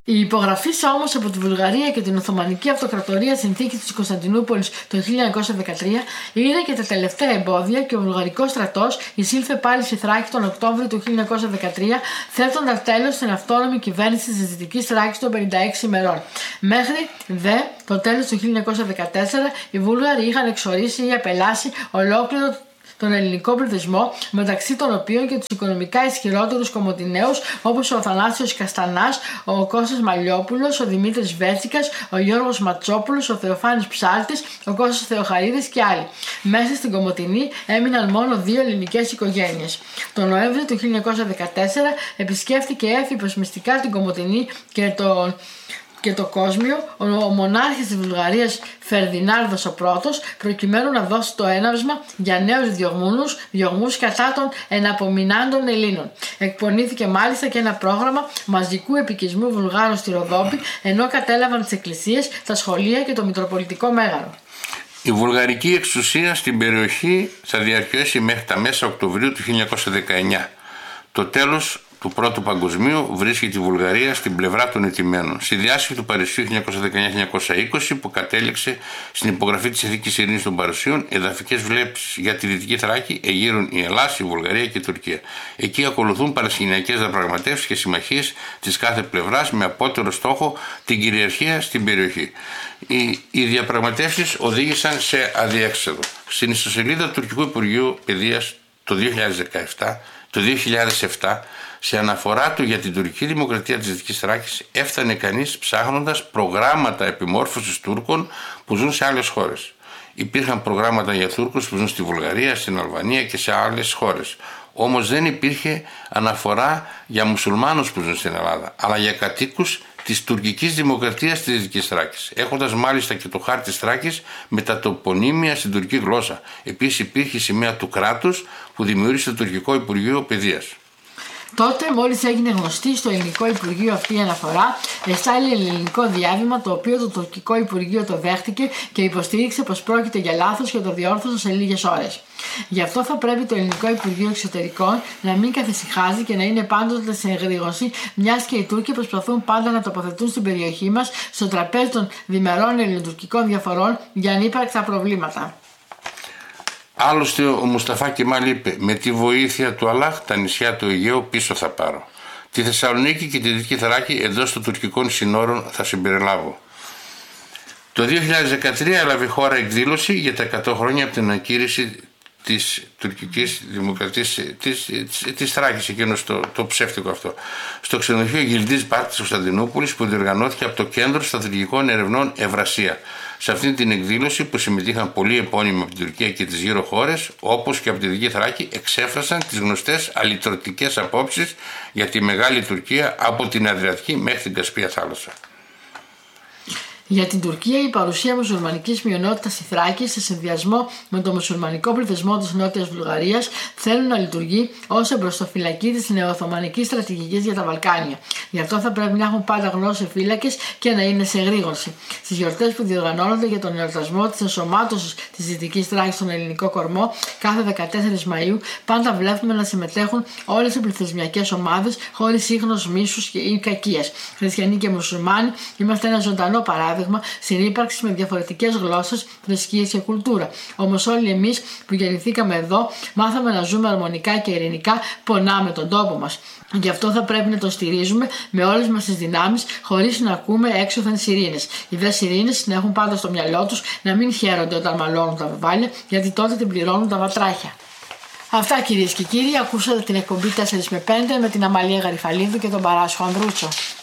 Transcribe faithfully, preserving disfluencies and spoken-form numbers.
Η υπογραφή όμως από τη Βουλγαρία και την Οθωμανική Αυτοκρατορία συνθήκη της Κωνσταντινούπολης το χίλια εννιακόσια δεκατρία είδε και τα τελευταία εμπόδια και ο βουλγαρικός στρατός εισήλθε πάλι στη Θράκη τον Οκτώβριο του χίλια εννιακόσια δεκατρία, θέτοντας τέλος στην αυτόνομη κυβέρνηση της Δυτικής Θράκης των πενήντα έξι ημερών. Μέχρι δε το τέλος του χίλια εννιακόσια δεκατέσσερα οι Βούλγαροι είχαν εξορίσει ή απελάσει ολόκληρο τον ελληνικό πληθυσμό, μεταξύ των οποίων και τους οικονομικά ισχυρότερους κομοτηναίους όπως ο Αθανάσιος Καστανάς, ο Κώστας Μαλιόπουλος, ο Δημήτρης Βέρτσικας, ο Γιώργος Ματσόπουλος, ο Θεοφάνης Ψάλτης, ο Κώστας Θεοχαρίδης και άλλοι. Μέσα στην Κομοτηνή έμειναν μόνο δύο ελληνικές οικογένειες. Τον Νοέμβριο του χίλια εννιακόσια δεκατέσσερα επισκέφθηκε έφυπος μυστικά την Κομοτηνή και τον και το κόσμιο ο μονάρχης της Βουλγαρίας Φερδινάνδος ο Πρώτος, προκειμένου να δώσει το έναυσμα για νέους διωγμούς, διωγμούς κατά των εναπομεινάντων Ελλήνων. Εκπονήθηκε μάλιστα και ένα πρόγραμμα μαζικού επικισμού Βουλγάρων στη Ροδόπη, ενώ κατέλαβαν τις εκκλησίες, τα σχολεία και το Μητροπολιτικό Μέγαρο. Η βουλγαρική εξουσία στην περιοχή θα διαρκέσει μέχρι τα μέσα Οκτωβρίου του χίλια εννιακόσια δεκαεννιά. Το τέλος του Πρώτου Παγκοσμίου βρίσκει τη Βουλγαρία στην πλευρά των ηττημένων. Στη διάσκεψη του Παρισιού χίλια εννιακόσια δεκαεννιά χίλια εννιακόσια είκοσι, που κατέληξε στην υπογραφή της Συνθήκης Ειρήνης των Παρισίων, εδαφικές βλέψεις για τη Δυτική Θράκη εγείρουν η Ελλάδα, η Βουλγαρία και η Τουρκία. Εκεί ακολουθούν παρασκηνιακές διαπραγματεύσεις και συμμαχίες της κάθε πλευράς με απότερο στόχο την κυριαρχία στην περιοχή. Οι, οι διαπραγματεύσεις οδήγησαν σε αδιέξοδο. Στην ιστοσελίδα του Τουρκικού Υπουργείου Παιδείας το δύο χιλιάδες δεκαεπτά, το δύο χιλιάδες επτά, σε αναφορά του για την τουρκική δημοκρατία της Δυτικής Θράκης, έφτανε κανείς ψάχνοντας προγράμματα επιμόρφωσης Τούρκων που ζουν σε άλλες χώρες. Υπήρχαν προγράμματα για Τούρκους που ζουν στη Βουλγαρία, στην Αλβανία και σε άλλες χώρες. Όμως δεν υπήρχε αναφορά για μουσουλμάνους που ζουν στην Ελλάδα, αλλά για κατοίκους της τουρκικής δημοκρατίας της Δυτικής Θράκης, έχοντας μάλιστα και το χάρτη της Θράκης με τα τοπονύμια στην τουρκική γλώσσα. Επίσης υπήρχε η σημαία του κράτους που δημιούργησε το Τουρκικό Υπουργείο Παιδείας. Τότε, μόλις έγινε γνωστή στο Ελληνικό Υπουργείο αυτή η αναφορά, εστάλει ελληνικό διάβημα, το οποίο το τουρκικό Υπουργείο το δέχτηκε και υποστήριξε πως πρόκειται για λάθος και το διόρθωσε σε λίγες ώρες. Γι' αυτό θα πρέπει το Ελληνικό Υπουργείο Εξωτερικών να μην καθησυχάζει και να είναι πάντοτε σε εγρήγορση, μιας και οι Τούρκοι προσπαθούν πάντα να τοποθετούν στην περιοχή μας στο τραπέζι των διμερών ελληνοτουρκικών διαφορών για ανύπαρκτα προβλήματα. Άλλωστε ο Μουσταφά Κεμάλ είπε: με τη βοήθεια του Αλλάχ τα νησιά του Αιγαίου πίσω θα πάρω. Τη Θεσσαλονίκη και τη Δυτική Θράκη εντός των τουρκικών συνόρων θα συμπεριλάβω. Το δύο χιλιάδες δεκατρία έλαβε χώρα εκδήλωση για τα εκατό χρόνια από την ακήρυξη της τουρκικής δημοκρατίας της, της, της Θράκης, εκείνο το, το ψεύτικο αυτό, στο ξενοδοχείο Γιλντής Πάρκ της Κωνσταντινούπολης, που διοργανώθηκε από το Κέντρο Στρατηγικών Ερευνών Ευρασία. Σε αυτή την εκδήλωση, που συμμετείχαν πολλοί επώνυμοι από την Τουρκία και τις γύρω χώρες, όπως και από τη Δυτική Θράκη, εξέφρασαν τις γνωστές αλυτρωτικές απόψεις για τη Μεγάλη Τουρκία από την Αδριατική μέχρι την Κασπία θάλασσα. Για την Τουρκία, η παρουσία μουσουλμανικής μειονότητας στη Θράκη, σε συνδυασμό με το μουσουλμανικό πληθυσμό της Νότιας Βουλγαρίας, θέλουν να λειτουργεί ως εμπροστοφυλακή της νεοοθωμανικής στρατηγικής για τα Βαλκάνια. Γι' αυτό θα πρέπει να έχουν πάντα γνώση φύλακες και να είναι σε εγρήγορση. Στις γιορτές που διοργανώνονται για τον εορτασμό της ενσωμάτωσης της Δυτικής Θράκης στον ελληνικό κορμό, κάθε δεκατέσσερις Μαΐου, πάντα βλέπουμε να συμμετέχουν όλες οι πληθυσμιακές ομάδες, χωρίς ίχνος μίσους ή κακίας. Χριστιανοί και μουσουλμάνοι είμαστε ένα ζωντανό παράδειγμα συνύπαρξη με διαφορετικές γλώσσες, θρησκείες και κουλτούρα. Όμως όλοι εμείς που γεννηθήκαμε εδώ, μάθαμε να ζούμε αρμονικά και ειρηνικά, πονάμε τον τόπο μας. Γι' αυτό θα πρέπει να το στηρίζουμε με όλες μας τις δυνάμεις, χωρίς να ακούμε έξωθεν σιρήνες. Οι δε σιρήνες να έχουν πάντα στο μυαλό τους να μην χαίρονται όταν μαλώνουν τα βεβάλια, γιατί τότε την πληρώνουν τα βατράχια. Αυτά, κυρίες και κύριοι, ακούσατε την εκπομπή τέσσερα με πέντε με την Αμαλία Γαριφαλίδου και τον Παράσχο Ανδρούτσο.